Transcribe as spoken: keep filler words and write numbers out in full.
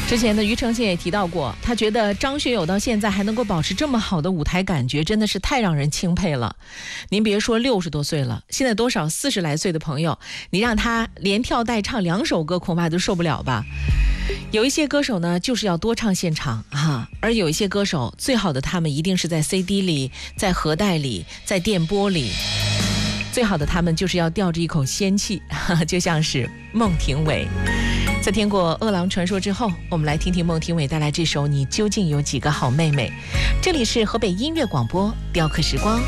之前的庾澄庆也提到过，他觉得张学友到现在还能够保持这么好的舞台感觉，真的是太让人钦佩了。您别说六十多岁了，现在多少四十来岁的朋友，你让他连跳带唱两首歌，恐怕都受不了吧。有一些歌手呢，就是要多唱现场啊，而有一些歌手，最好的他们一定是在 C D 里，在盒带里，在电波里。最好的他们就是要吊着一口仙气，哈哈，就像是孟庭苇。在听过《饿狼传说》之后，我们来听听孟庭苇带来这首《你究竟有几个好妹妹》。这里是河北音乐广播雕刻时光。